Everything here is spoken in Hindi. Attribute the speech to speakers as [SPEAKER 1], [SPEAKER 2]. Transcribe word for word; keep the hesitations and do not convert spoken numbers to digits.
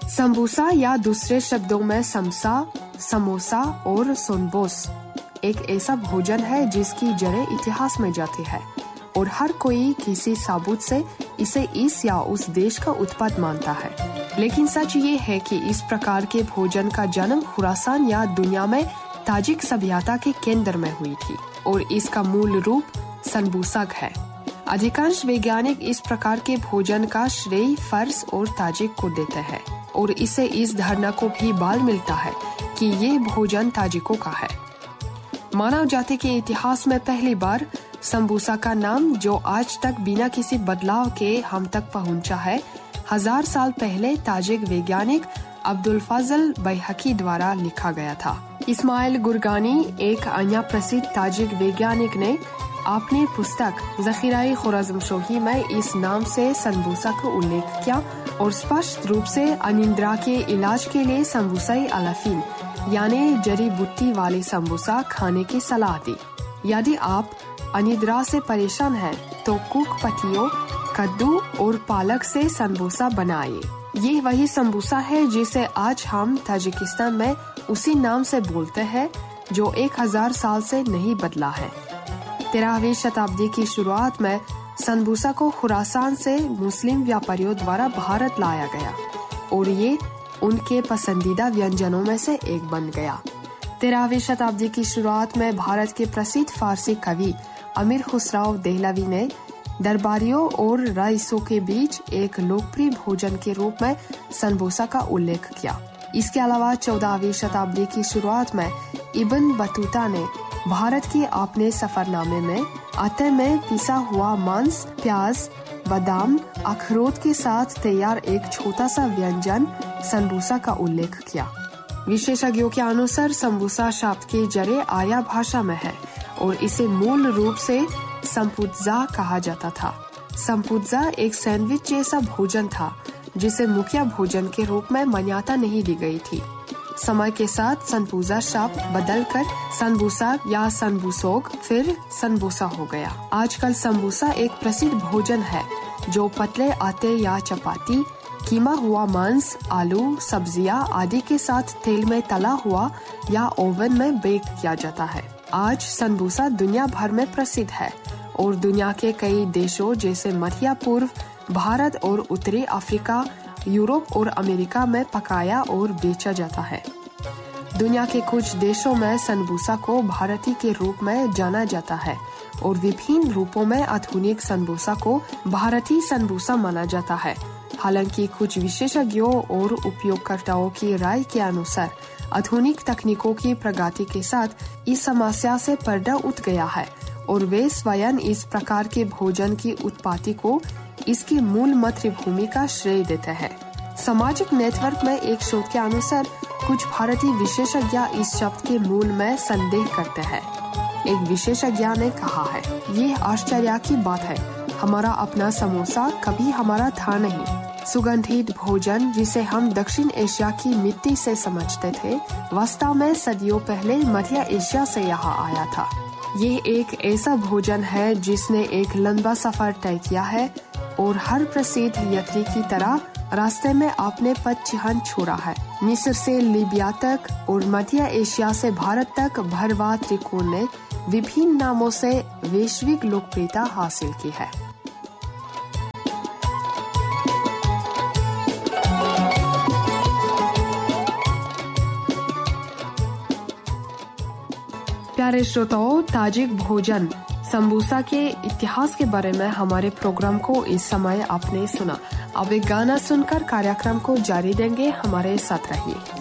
[SPEAKER 1] समबूसा या दूसरे शब्दों में समसा, समोसा और सोनबोस एक ऐसा भोजन है जिसकी जड़ें इतिहास में जाती है और हर कोई किसी सबूत से इसे इस या उस देश का उत्पाद मानता है। लेकिन सच ये है कि इस प्रकार के भोजन का जन्म खुरासान या दुनिया में ताजिक सभ्यता के केंद्र में हुई थी और इसका मूल रूप सनबूसाक है। अधिकांश वैज्ञानिक इस प्रकार के भोजन का श्रेय फारस और ताजिक को देते हैं और इसे इस धारणा को भी बल मिलता है कि ये भोजन ताजिकों का है। मानव जाति के इतिहास में पहली बार समबूसा का नाम, जो आज तक बिना किसी बदलाव के हम तक पहुंचा है, हजार साल पहले ताजिक वैज्ञानिक अब्दुल फजल बैहकी द्वारा लिखा गया था। इस्माइल गुरगानी, एक अन्य प्रसिद्ध ताजिक वैज्ञानिक, ने अपनी पुस्तक ज़ख़ीराए खुराज़मशोही में इस नाम से सनबूसा का उल्लेख किया और स्पष्ट रूप से अनिद्रा के इलाज के लिए समबूसाई अलाफीन यानी जड़ी बूटी वाली समबूसा खाने की सलाह दी। यदि आप अनिद्रा से परेशान हैं तो कुक पत्तियों, कद्दू और पालक से समबूसा बनाइए। ये वही समबूसा है जिसे आज हम ताजिकिस्तान में उसी नाम से बोलते हैं, जो एक हजार साल से नहीं बदला है। तेरहवीं शताब्दी की शुरुआत में सनबूसा को खुरासान से मुस्लिम व्यापारियों द्वारा भारत लाया गया और ये उनके पसंदीदा व्यंजनों में से एक बन गया। तेरहवीं शताब्दी की शुरुआत में भारत के प्रसिद्ध फारसी कवि अमीर खुसरो देहलवी ने दरबारियों और रईसों के बीच एक लोकप्रिय भोजन के रूप में सनबूसा का उल्लेख किया। इसके अलावा चौदहवीं शताब्दी की शुरुआत में इब्न बतूता ने भारत के अपने सफरनामे में आटे में पिसा हुआ मांस, प्याज, बादाम, अखरोट के साथ तैयार एक छोटा सा व्यंजन सनबूसा का उल्लेख किया। विशेषज्ञों के अनुसार समबूसा शब्द की जड़ें आर्या भाषा में है और इसे मूल रूप से संपुत्जा कहा जाता था। संपुत्जा एक सैंडविच जैसा भोजन था जिसे मुख्य भोजन के रूप में मान्यता नहीं दी गई थी। समय के साथ सनपूजा शब्द बदलकर सनबूसा या सनबूसोग फिर सनबूसा हो गया। आजकल समबूसा एक प्रसिद्ध भोजन है जो पतले आटे या चपाती, कीमा हुआ मांस, आलू, सब्जियां आदि के साथ तेल में तला हुआ या ओवन में बेक किया जाता है। आज सनबूसा दुनिया भर में प्रसिद्ध है और दुनिया के कई देशों जैसे मध्य पूर्व, भारत और उत्तरी अफ्रीका, यूरोप और अमेरिका में पकाया और बेचा जाता है। दुनिया के कुछ देशों में सनबूसा को भारतीय के रूप में जाना जाता है और विभिन्न रूपों में आधुनिक सनबूसा को भारतीय सनबूसा माना जाता है। हालांकि कुछ विशेषज्ञों और उपयोगकर्ताओं की राय के अनुसार आधुनिक तकनीकों की प्रगति के साथ इस समस्या से पर्दा उठ गया है और वे स्वयं इस प्रकार के भोजन की उत्पत्ति को इसकी मूल मातृभूमि का श्रेय देते हैं। सामाजिक नेटवर्क में एक शोध के अनुसार कुछ भारतीय विशेषज्ञ इस शब्द के मूल में संदेह करते हैं। एक विशेषज्ञ ने कहा है, ये आश्चर्य की बात है, हमारा अपना समोसा कभी हमारा था नहीं। सुगंधित भोजन जिसे हम दक्षिण एशिया की मिट्टी से समझते थे, वास्तव में सदियों पहले मध्य एशिया से यहाँ आया था। ये एक ऐसा भोजन है जिसने एक लंबा सफर तय किया है और हर प्रसिद्ध यात्री की तरह रास्ते में अपने पद चिन्ह छोड़ा है। मिस्र से लीबिया तक और मध्य एशिया से भारत तक भरवा त्रिकोण ने विभिन्न नामों से वैश्विक लोकप्रियता हासिल की है। प्यारे श्रोताओं, ताजिक भोजन समबूसा के इतिहास के बारे में हमारे प्रोग्राम को इस समय आपने सुना। अब एक गाना सुनकर कार्यक्रम को जारी देंगे। हमारे साथ रहिए।